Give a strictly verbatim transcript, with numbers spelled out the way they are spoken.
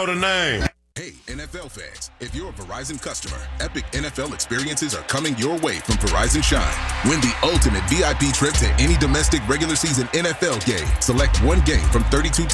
the name. Hey, N F L fans, if you're a Verizon customer, epic N F L experiences are coming your way from Verizon Shine. Win the ultimate V I P trip to any domestic regular season N F L game. Select one game from thirty-two